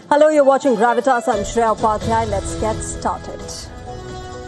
Hello, you're watching Gravitas. I'm Shreya Upadhyay. Let's get started.